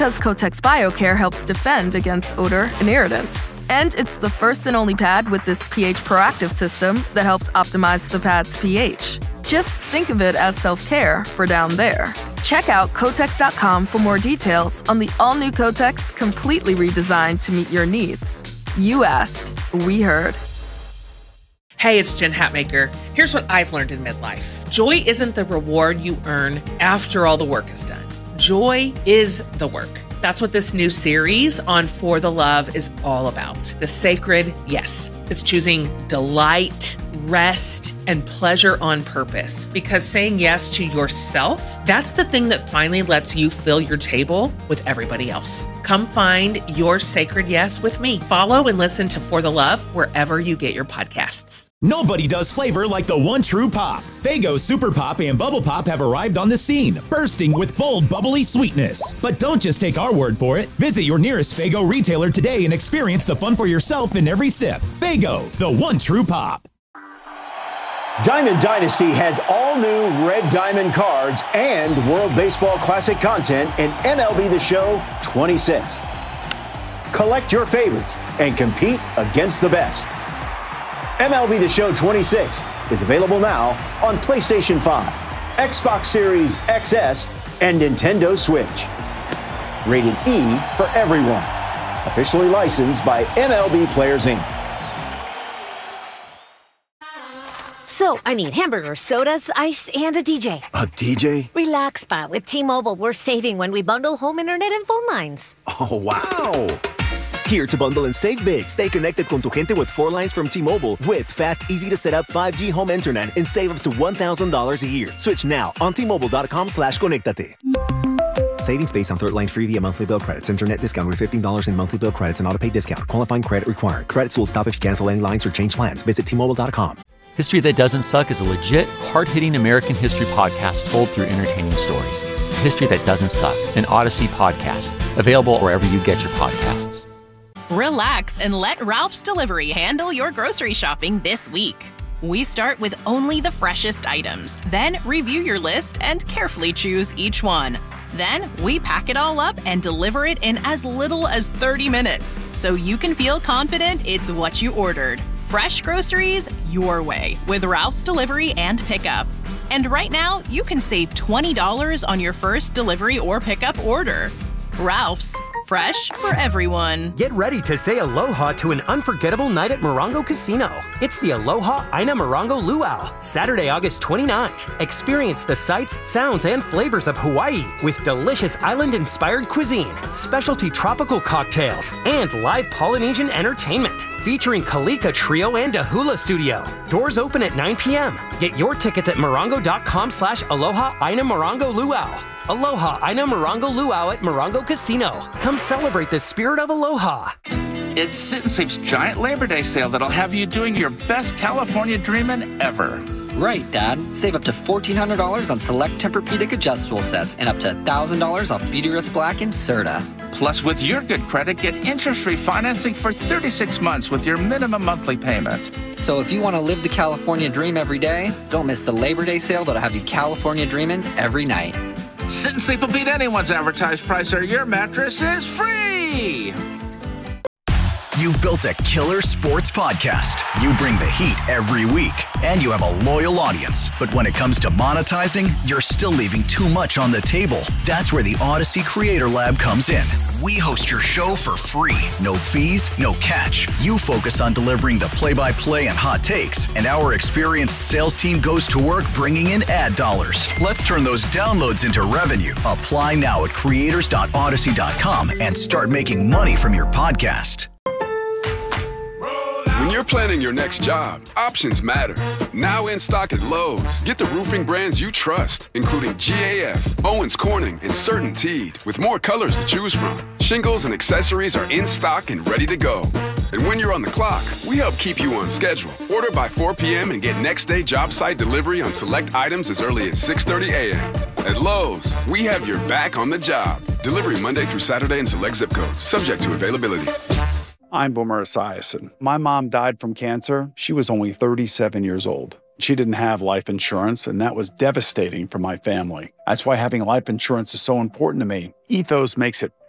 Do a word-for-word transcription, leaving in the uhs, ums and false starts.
because Kotex BioCare helps defend against odor and irritants. And it's the first and only pad with this pH proactive system that helps optimize the pad's pH. Just think of it as self-care for down there. Check out Kotex dot com for more details on the all-new Kotex, completely redesigned to meet your needs. You asked, we heard. Hey, it's Jen Hatmaker. Here's what I've learned in midlife. Joy isn't the reward you earn after all the work is done. Joy is the work. That's what this new series on For the Love is all about. The sacred yes. It's choosing delight, rest, and pleasure on purpose. Because saying yes to yourself, that's the thing that finally lets you fill your table with everybody else. Come find your sacred yes with me. Follow and listen to For the Love wherever you get your podcasts. Nobody does flavor like the one true pop. Faygo Super Pop and Bubble Pop have arrived on the scene, bursting with bold, bubbly sweetness. But don't just take our word for it. Visit your nearest Faygo retailer today and experience the fun for yourself in every sip. Faygo, the one true pop. Diamond Dynasty has all new Red Diamond cards and World Baseball Classic content in M L B The Show twenty-six. Collect your favorites and compete against the best. M L B The Show twenty-six is available now on PlayStation five, Xbox Series X S, and Nintendo Switch. Rated E for everyone. Officially licensed by M L B Players, Incorporated. So, I need hamburgers, sodas, ice, and a D J. A D J? Relax, Pa. With T-Mobile, we're saving when we bundle home internet and phone lines. Oh, wow. Here to bundle and save big. Stay connected con tu gente with four lines from T-Mobile with fast, easy-to-set-up five G home internet and save up to one thousand dollars a year. Switch now on T-Mobile.com slash conectate. Savings based on third line free via monthly bill credits. Internet discount with fifteen dollars in monthly bill credits and auto-pay discount. Qualifying credit required. Credits will stop if you cancel any lines or change plans. Visit T Mobile dot com. History That Doesn't Suck is a legit, hard-hitting American history podcast told through entertaining stories. History That Doesn't Suck, an Odyssey podcast. Available wherever you get your podcasts. Relax and let Ralph's Delivery handle your grocery shopping this week. We start with only the freshest items, then review your list and carefully choose each one. Then we pack it all up and deliver it in as little as thirty minutes, so you can feel confident it's what you ordered. Fresh groceries your way with Ralph's Delivery and Pickup. And right now, you can save twenty dollars on your first delivery or pickup order. Ralph's, fresh for everyone. Get ready to say aloha to an unforgettable night at Morongo Casino. It's the Aloha Aina Morongo Luau, Saturday, August twenty-ninth. Experience the sights, sounds, and flavors of Hawaii with delicious island-inspired cuisine, specialty tropical cocktails, and live Polynesian entertainment. Featuring Kalika Trio and a hula studio. Doors open at nine p.m. Get your tickets at morongo.com slash aloha Aina Morongo Luau. Aloha Aina Morongo Luau at Morongo Casino. Come celebrate the spirit of aloha. It's Sit and Sleep's giant Labor Day sale that'll have you doing your best California dreamin' ever. Right, Dad. Save up to fourteen hundred dollars on select Tempur-Pedic adjustable sets and up to one thousand dollars off Beautyrest Black and Serta. Plus, with your good credit, get interest-free financing for thirty-six months with your minimum monthly payment. So if you want to live the California dream every day, don't miss the Labor Day sale that'll have you California dreaming every night. Sit and Sleep will beat anyone's advertised price, or your mattress is free! You've built a killer sports podcast. You bring the heat every week, and you have a loyal audience. But when it comes to monetizing, you're still leaving too much on the table. That's where the Odyssey Creator Lab comes in. We host your show for free. No fees, no catch. You focus on delivering the play-by-play and hot takes, and our experienced sales team goes to work bringing in ad dollars. Let's turn those downloads into revenue. Apply now at creators dot odyssey dot com and start making money from your podcast. When you're planning your next job, options matter. Now in stock at Lowe's, get the roofing brands you trust, including G A F, Owens Corning, and CertainTeed, with more colors to choose from. Shingles and accessories are in stock and ready to go. And when you're on the clock, we help keep you on schedule. Order by four p.m. and get next day job site delivery on select items as early as six thirty a.m. At Lowe's, we have your back on the job. Delivery Monday through Saturday in select zip codes, subject to availability. I'm Boomer Esiason. My mom died from cancer. She was only thirty-seven years old. She didn't have life insurance, and that was devastating for my family. That's why having life insurance is so important to me. Ethos makes it